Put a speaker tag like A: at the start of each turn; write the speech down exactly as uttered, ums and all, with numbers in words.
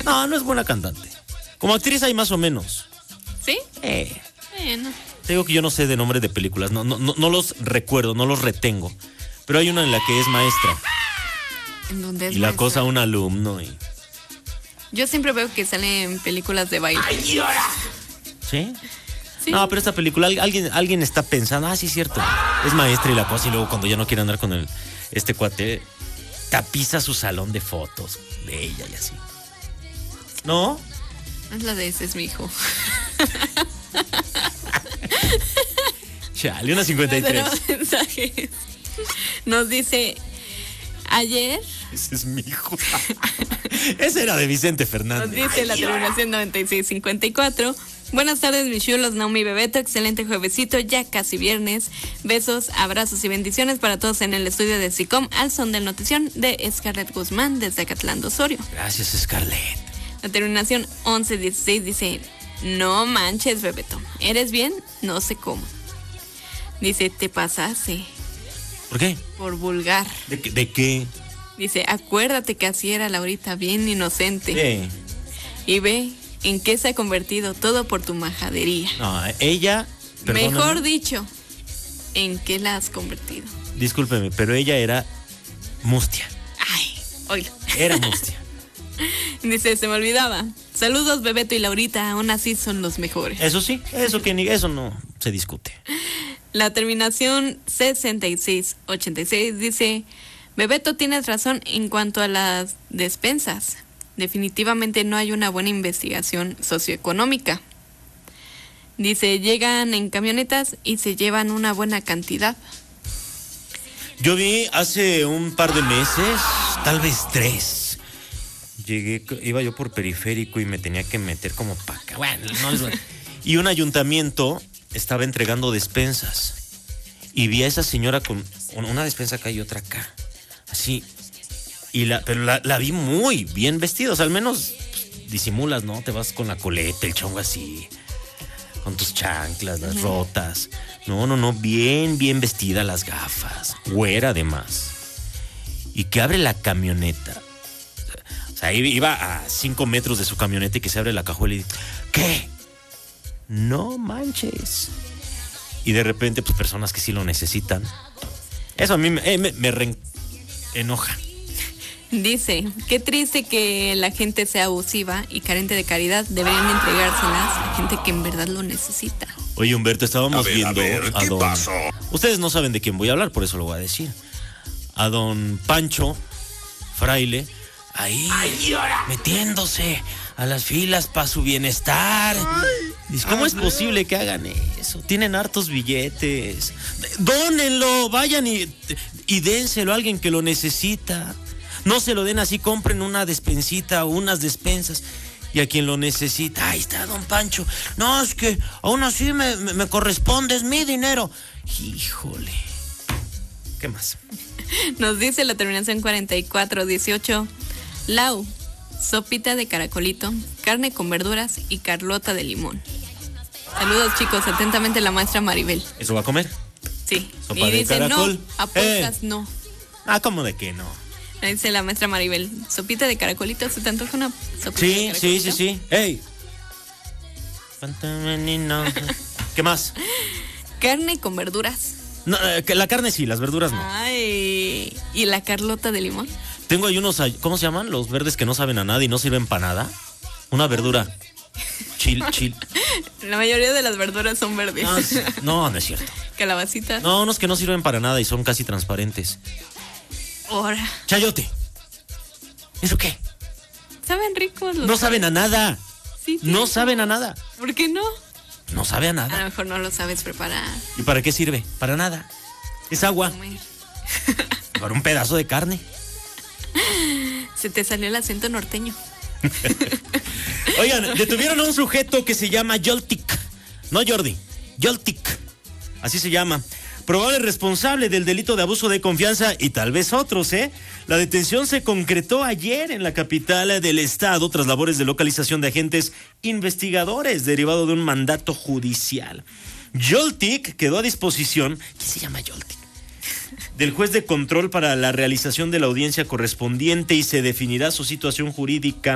A: No, no es buena cantante. Como actriz hay más o menos.
B: ¿Sí?
A: Eh.
B: Bueno.
A: Te digo que yo no sé de nombres de películas, no, no, no, no los recuerdo, no los retengo. Pero hay una en la que es maestra.
B: ¿En dónde es
A: Y la
B: maestra?
A: cosa a un alumno. Y...
B: Yo siempre veo que sale en películas de baile.
A: ¡Ay, llora! ¿Sí?
B: Sí.
A: No, pero esta película, alguien, alguien está pensando, ah, sí es cierto, es maestra y la cosa, y luego cuando ya no quiere andar con el, este cuate, tapiza su salón de fotos de ella y así. ¿No?
B: Es la de ese es mi hijo.
A: Chale, una cincuenta y tres.
B: Tenemos mensajes. Nos dice, ayer...
A: Ese es mi hijo. Ese era de Vicente
B: Nos
A: Fernández.
B: dice la terminación noventa y seis cincuenta y cuatro. Buenas tardes, mis chulos, Naomi y Bebeto. Excelente juevesito, ya casi viernes. Besos, abrazos y bendiciones para todos en el estudio de SICOM, al son del notición de Scarlett Guzmán desde Acatlán de Osorio.
A: Gracias, Scarlett.
B: La terminación once dieciséis dice, no manches, Bebeto, ¿eres bien? No sé cómo. Dice, te pasaste
A: ¿Por qué?
B: por vulgar.
A: ¿De, qué- de qué?
B: Dice, acuérdate que así era Laurita, bien inocente.
A: Sí.
B: Y ve en qué se ha convertido todo por tu majadería.
A: No, ella... perdóname,
B: Mejor dicho, ¿en qué la has convertido?
A: discúlpeme, pero ella era mustia.
B: Ay, oílo.
A: Era mustia.
B: Dice, se me olvidaba. Saludos, Bebeto y Laurita, aún así son los mejores.
A: Eso sí, eso que ni eso no se discute.
B: La terminación sesenta y seis ochenta y seis dice, Bebeto, tienes razón en cuanto a las despensas. Definitivamente no hay una buena investigación socioeconómica. Dice, llegan en camionetas y se llevan una buena cantidad.
A: Yo vi hace un par de meses, tal vez tres. Llegué, iba yo por periférico y me tenía que meter como para acá. Bueno, no es... Y un ayuntamiento estaba entregando despensas. Y vi a esa señora con una despensa acá y otra acá. Así. Y la, pero la, la vi muy bien vestida. O sea, al menos pues, disimulas, ¿no? Te vas con la coleta, el chongo así. Con tus chanclas, las rotas. No, no, no. Bien, bien vestida, las gafas. Güera, además. Y que abre la camioneta. O sea, iba a cinco metros de su camioneta y que se abre la cajuela y dice, ¿qué? No manches. Y de repente, pues, personas que sí lo necesitan. Eso a mí me, eh, me, me re- enoja.
B: Dice, qué triste que la gente sea abusiva y carente de caridad. Deberían entregárselas a gente que en verdad lo necesita.
A: Oye, Humberto, estábamos
C: A ver,
A: viendo
C: a ver,
A: a
C: ¿qué
A: don...
C: pasó?
A: Ustedes no saben de quién voy a hablar, por eso lo voy a decir. A don Pancho Fraile, ahí metiéndose a las filas para su bienestar. Dice, ¿cómo es posible que hagan eso? Tienen hartos billetes. Dónenlo, vayan y, y dénselo a alguien que lo necesita. No se lo den así, compren una despensita o unas despensas. Y a quien lo necesita, ahí está don Pancho. No, es que aún así me, me, me corresponde, es mi dinero. Híjole. ¿Qué más?
B: Nos dice la terminación cuarenta y cuatro dieciocho. Lau, sopita de caracolito, carne con verduras y carlota de limón. Saludos, chicos, atentamente la maestra Maribel.
A: ¿Eso va a comer?
B: Sí.
A: Sopa
B: y
A: de
B: dice,
A: caracol.
B: no, a podcast
A: Eh.
B: no.
A: Ah, ¿cómo de qué no?
B: Dice la maestra Maribel, sopita de caracolito, ¿se te antoja una sopita de
A: Sí,
B: caracolito?
A: sí, sí, sí. ¡Ey! Fantamanino. ¿Qué más?
B: Carne con verduras.
A: No, eh, que la carne sí, las verduras no.
B: Ay, ¿y la carlota de limón?
A: Tengo ahí unos, ay- ¿cómo se llaman? Los verdes que no saben a nada y no sirven para nada. Una verdura. Chil, chil.
B: La mayoría de las verduras son verdes.
A: No, es- no, no es cierto.
B: Calabacita.
A: No, unos que no sirven para nada y son casi transparentes.
B: Ahora.
A: Chayote. ¿Eso qué?
B: ¿Saben ricos los?
A: No saben a nada.
B: Sí,
A: No
B: sí.
A: saben a nada.
B: ¿Por qué no?
A: No sabe a
B: A lo
A: nada.
B: mejor no lo sabes preparar.
A: ¿Y para qué sirve? Para nada. Es agua.
B: Comer.
A: Para un pedazo de carne.
B: Se te salió el acento norteño.
A: Oigan, detuvieron a un sujeto que se llama Joltik. No Jordi, Joltik. Así se llama. Probable responsable del delito de abuso de confianza y tal vez otros, ¿eh? La detención se concretó ayer en la capital del estado tras labores de localización de agentes investigadores derivado de un mandato judicial. Joltik quedó a disposición. ¿Quién se llama Joltik? Del juez de control para la realización de la audiencia correspondiente y se definirá su situación jurídica